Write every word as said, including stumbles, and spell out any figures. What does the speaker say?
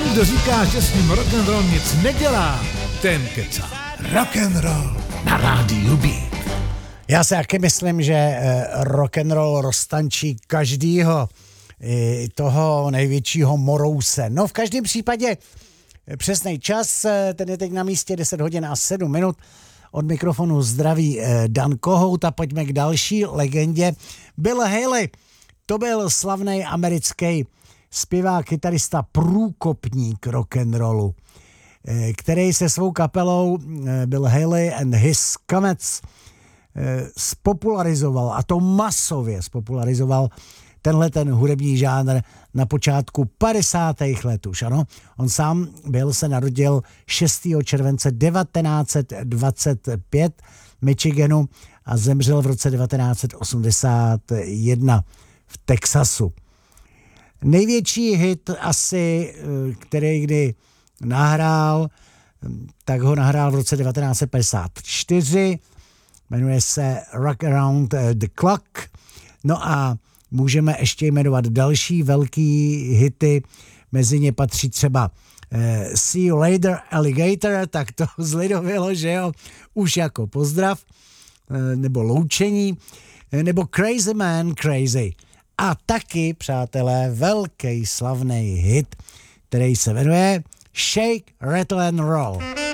kdo říká, že s ním rock'n'roll nic nedělá, ten kecá. Rock'n'roll na rádiu Beat. Já si taky myslím, že rock'n'roll roztančí každýho i toho největšího morouse. No v každém případě přesný čas, ten je teď na místě deset hodin a sedm minut. Od mikrofonu zdraví Dan Kohout a pojďme k další legendě. Bill Haley, to byl slavný americký zpěvák, kytarista, průkopník rock'n'rollu, který se svou kapelou Bill Haley and His Comets spopularizoval, a to masově spopularizoval tenhle ten hudební žánr na počátku padesátých let už, ano. On sám Bill se narodil šestého července devatenáct set dvacet pět v Michiganu a zemřel v roce devatenáct set osmdesát jedna v Texasu. Největší hit asi, který kdy nahrál, tak ho nahrál v roce devatenáct set padesát čtyři, jmenuje se Rock Around the Clock. No a můžeme ještě jmenovat další velký hity, mezi ně patří třeba eh, See You Later Alligator, tak to zlidovělo, že jo, už jako pozdrav, eh, nebo loučení, eh, nebo Crazy Man Crazy. A taky, přátelé, velký slavný hit, který se jmenuje Shake, Rattle and Roll.